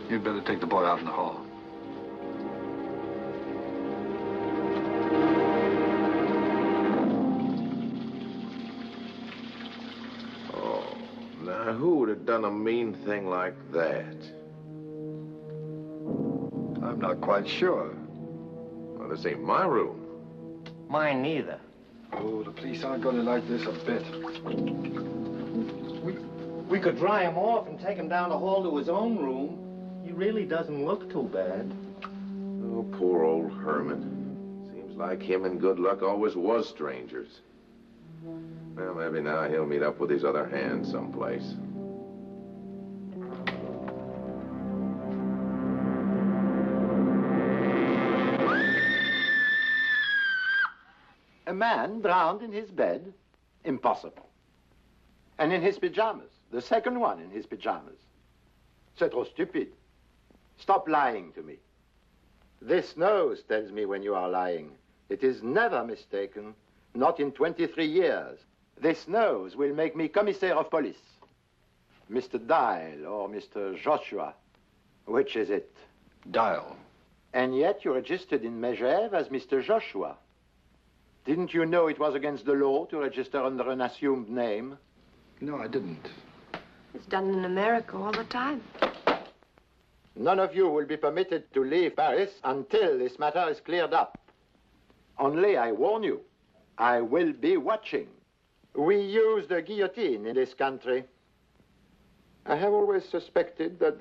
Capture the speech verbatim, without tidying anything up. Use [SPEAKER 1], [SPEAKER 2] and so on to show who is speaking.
[SPEAKER 1] You'd better take the boy out in the hall.
[SPEAKER 2] Oh, now who would have done a mean thing like that?
[SPEAKER 1] I'm not quite sure.
[SPEAKER 2] Well, this ain't my room.
[SPEAKER 3] Mine neither.
[SPEAKER 1] Oh, the police aren't going to like this a bit.
[SPEAKER 3] We, we could dry him off and take him down the hall to his own room. He really doesn't look too bad.
[SPEAKER 2] Oh, poor old Herman. Seems like him and Good Luck always was strangers. Well, maybe now he'll meet up with his other hand someplace.
[SPEAKER 3] A man drowned in his bed? Impossible. And in his pajamas. The second one in his pajamas. C'est trop stupid. Stop lying to me. This nose tells me when you are lying. It is never mistaken. Not in twenty-three years. This nose will make me commissaire of police. Mister Dial or Mister Joshua. Which is it?
[SPEAKER 1] Dial.
[SPEAKER 3] And yet you registered in Megève as Mister Joshua. Didn't you know it was against the law to register under an assumed name?
[SPEAKER 1] No, I didn't.
[SPEAKER 4] It's done in America all the time.
[SPEAKER 3] None of you will be permitted to leave Paris until this matter is cleared up. Only I warn you, I will be watching. We use the guillotine in this country. I have always suspected that